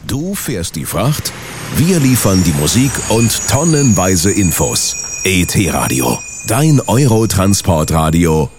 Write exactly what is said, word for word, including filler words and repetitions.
Du fährst die Fracht, wir liefern die Musik und tonnenweise Infos. E T Radio, dein Eurotransportradio